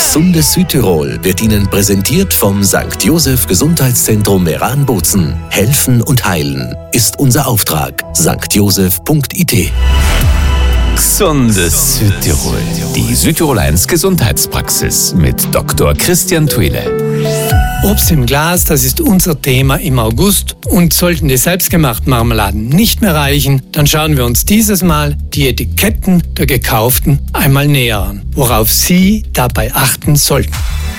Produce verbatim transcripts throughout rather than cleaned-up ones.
Gesundes Südtirol wird Ihnen präsentiert vom Sankt Joseph Gesundheitszentrum Meran-Bozen. Helfen und heilen ist unser Auftrag. sankt joseph punkt i t. Gesundes Südtirol. Die Südtirol eins Gesundheitspraxis mit Doktor Christian Thuile. Obst im Glas, das ist unser Thema im August. Und sollten die selbstgemachten Marmeladen nicht mehr reichen, dann schauen wir uns dieses Mal die Etiketten der gekauften einmal näher an, worauf Sie dabei achten sollten.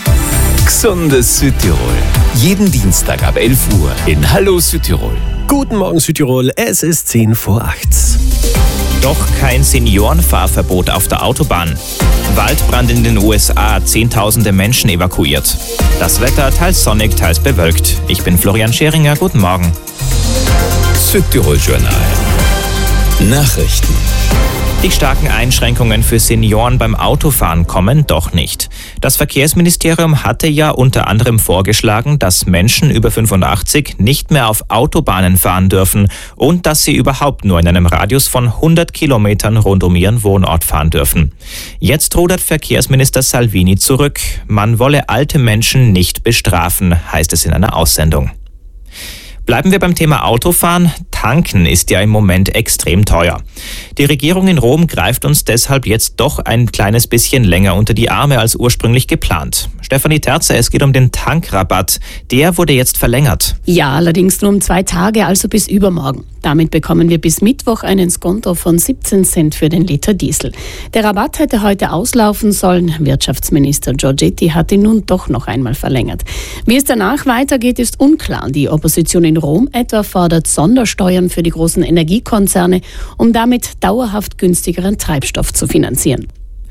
Gesundes Südtirol. Jeden Dienstag ab elf Uhr in Hallo Südtirol. Guten Morgen Südtirol, es ist zehn vor acht. Doch kein Seniorenfahrverbot auf der Autobahn. Waldbrand in den U S A, zehntausende Menschen evakuiert. Das Wetter teils sonnig, teils bewölkt. Ich bin Florian Scheringer, guten Morgen. Südtirol Journal. Nachrichten. Die starken Einschränkungen für Senioren beim Autofahren kommen doch nicht. Das Verkehrsministerium hatte ja unter anderem vorgeschlagen, dass Menschen über fünfundachtzig nicht mehr auf Autobahnen fahren dürfen und dass sie überhaupt nur in einem Radius von hundert Kilometern rund um ihren Wohnort fahren dürfen. Jetzt rudert Verkehrsminister Salvini zurück. Man wolle alte Menschen nicht bestrafen, heißt es in einer Aussendung. Bleiben wir beim Thema Autofahren. Tanken ist ja im Moment extrem teuer. Die Regierung in Rom greift uns deshalb jetzt doch ein kleines bisschen länger unter die Arme als ursprünglich geplant. Stefanie Terzer, es geht um den Tankrabatt. Der wurde jetzt verlängert. Ja, allerdings nur um zwei Tage, also bis übermorgen. Damit bekommen wir bis Mittwoch einen Skonto von siebzehn Cent für den Liter Diesel. Der Rabatt hätte heute auslaufen sollen. Wirtschaftsminister Giorgetti hat ihn nun doch noch einmal verlängert. Wie es danach weitergeht, ist unklar. Die Opposition in Rom etwa fordert Sondersteuern für die großen Energiekonzerne, um damit dauerhaft günstigeren Treibstoff zu finanzieren.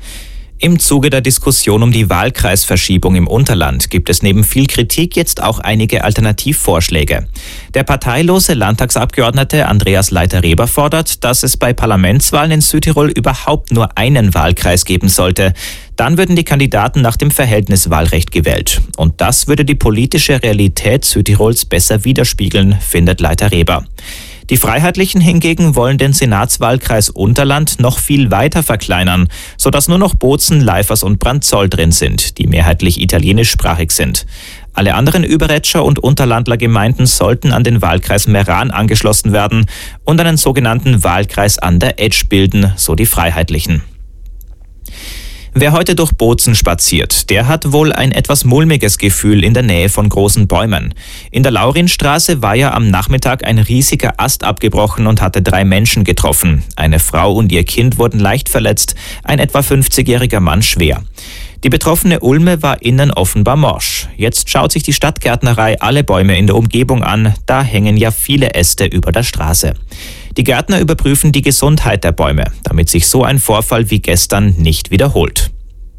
Im Zuge der Diskussion um die Wahlkreisverschiebung im Unterland gibt es neben viel Kritik jetzt auch einige Alternativvorschläge. Der parteilose Landtagsabgeordnete Andreas Leiter-Reber fordert, dass es bei Parlamentswahlen in Südtirol überhaupt nur einen Wahlkreis geben sollte. Dann würden die Kandidaten nach dem Verhältniswahlrecht gewählt. Und das würde die politische Realität Südtirols besser widerspiegeln, findet Leiter-Reber. Die Freiheitlichen hingegen wollen den Senatswahlkreis Unterland noch viel weiter verkleinern, sodass nur noch Bozen, Leifers und Brandzoll drin sind, die mehrheitlich italienischsprachig sind. Alle anderen Überretscher und Unterlandler Gemeinden sollten an den Wahlkreis Meran angeschlossen werden und einen sogenannten Wahlkreis an der Etsch bilden, so die Freiheitlichen. Wer heute durch Bozen spaziert, der hat wohl ein etwas mulmiges Gefühl in der Nähe von großen Bäumen. In der Laurinstraße war ja am Nachmittag ein riesiger Ast abgebrochen und hatte drei Menschen getroffen. Eine Frau und ihr Kind wurden leicht verletzt, ein etwa fünfzigjähriger Mann schwer. Die betroffene Ulme war innen offenbar morsch. Jetzt schaut sich die Stadtgärtnerei alle Bäume in der Umgebung an, da hängen ja viele Äste über der Straße. Die Gärtner überprüfen die Gesundheit der Bäume, damit sich so ein Vorfall wie gestern nicht wiederholt.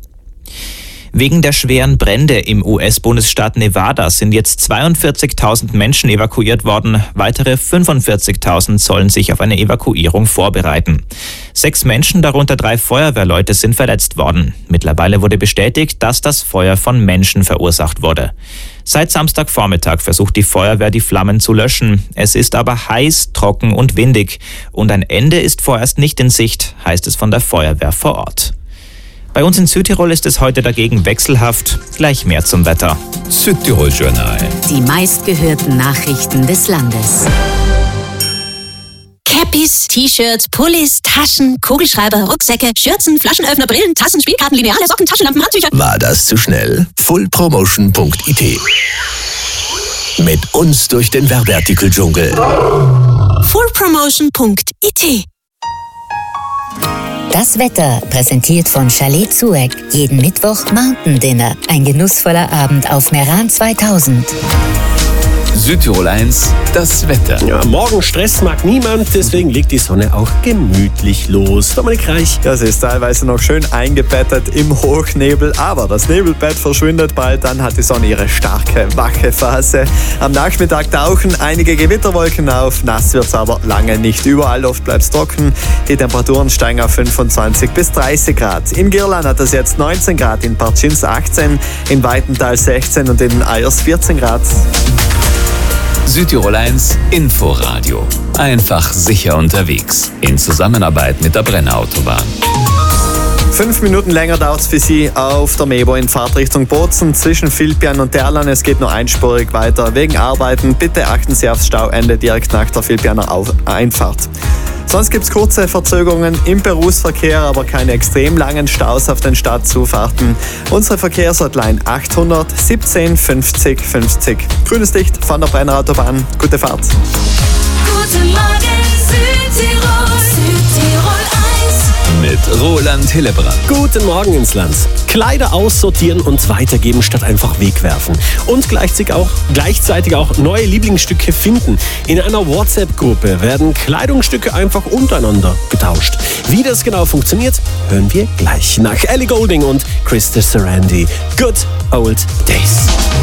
Wegen der schweren Brände im U S-Bundesstaat Nevada sind jetzt zweiundvierzigtausend Menschen evakuiert worden. Weitere fünfundvierzigtausend sollen sich auf eine Evakuierung vorbereiten. Sechs Menschen, darunter drei Feuerwehrleute, sind verletzt worden. Mittlerweile wurde bestätigt, dass das Feuer von Menschen verursacht wurde. Seit Samstagvormittag versucht die Feuerwehr, die Flammen zu löschen. Es ist aber heiß, trocken und windig. Und ein Ende ist vorerst nicht in Sicht, heißt es von der Feuerwehr vor Ort. Bei uns in Südtirol ist es heute dagegen wechselhaft. Gleich mehr zum Wetter. Südtirol Journal. Die meistgehörten Nachrichten des Landes. Cappies, T-Shirts, Pullis, Taschen, Kugelschreiber, Rucksäcke, Schürzen, Flaschenöffner, Brillen, Tassen, Spielkarten, Lineale, Socken, Taschenlampen, Handtücher. War das zu schnell? full promotion punkt i t. Mit uns durch den Werbeartikel-Dschungel. full promotion punkt i t. Das Wetter, präsentiert von Chalet Zueck. Jeden Mittwoch Mountain Dinner. Ein genussvoller Abend auf Meran zweitausend. Südtirol eins, das Wetter. Ja, morgen Stress mag niemand, deswegen legt die Sonne auch gemütlich los. Dominik Reich. Ja, sie ist teilweise noch schön eingebettet im Hochnebel, aber das Nebelbett verschwindet bald, dann hat die Sonne ihre starke, wache Phase. Am Nachmittag tauchen einige Gewitterwolken auf, nass wird's aber lange nicht. Überall oft bleibt's trocken, die Temperaturen steigen auf fünfundzwanzig bis dreißig Grad. In Girland hat es jetzt neunzehn Grad, in Partschins achtzehn, in Weitental sechzehn und in Ayers vierzehn Grad. Südtirol eins Inforadio. Einfach sicher unterwegs. In Zusammenarbeit mit der Brenner Autobahn. Fünf Minuten länger dauert es für Sie auf der Mebo in Fahrtrichtung Bozen zwischen Vilpian und Derlan. Es geht nur einspurig weiter. Wegen Arbeiten bitte achten Sie aufs Stauende direkt nach der Vilpianer Einfahrt. Sonst gibt es kurze Verzögerungen im Berufsverkehr, aber keine extrem langen Staus auf den Stadtzufahrten. Unsere Verkehrshotline achthundert siebzehn fünfzig fünfzig. Grünes Licht von der Brennerautobahn. Gute Fahrt. Guten Morgen Südtirol, Südtirol eins. Mit Roland Hillebrand. Guten Morgen ins Land. Kleider aussortieren und weitergeben statt einfach wegwerfen. Und gleichzeitig auch, gleichzeitig auch neue Lieblingsstücke finden. In einer WhatsApp-Gruppe werden Kleidungsstücke einfach untereinander getauscht. Wie das genau funktioniert, hören wir gleich nach Ellie Goulding und Krista Sarandon. Good Old Days.